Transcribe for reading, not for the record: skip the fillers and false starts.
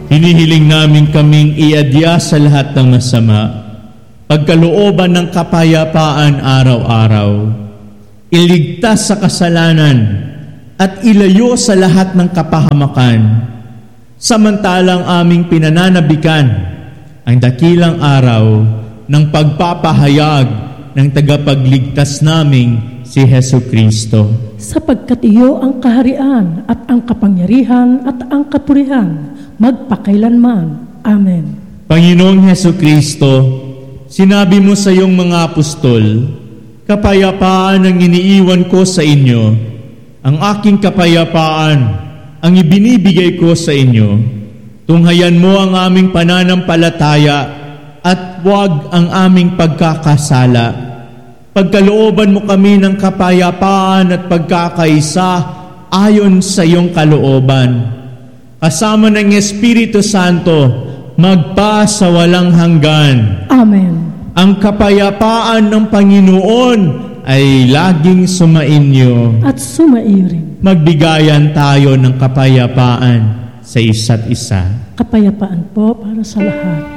Hinihiling namin kaming iadya sa lahat ng masama, pagkalooban ng kapayapaan araw-araw, iligtas sa kasalanan, at ilayo sa lahat ng kapahamakan, samantalang aming pinananabikan ang dakilang araw ng pagpapahayag ng tagapagligtas naming si Hesukristo. Sapagkat iyo ang kaharian at ang kapangyarihan at ang kapurihan magpakailanman. Amen. Panginoong Hesukristo, sinabi mo sa iyong mga apostol, kapayapaan ang iniiwan ko sa inyo, ang aking kapayapaan ang ibinibigay ko sa inyo. Tunghayan mo ang aming pananampalataya at huwag ang aming pagkakasala. Pagkalooban mo kami ng kapayapaan at pagkakaisa ayon sa iyong kalooban. Kasama ng Espiritu Santo, magpa sa walang hanggan. Amen. Ang kapayapaan ng Panginoon ay laging sumainyo. At sumaiyo rin. Magbigayan tayo ng kapayapaan sa isa't isa. Kapayapaan po para sa lahat.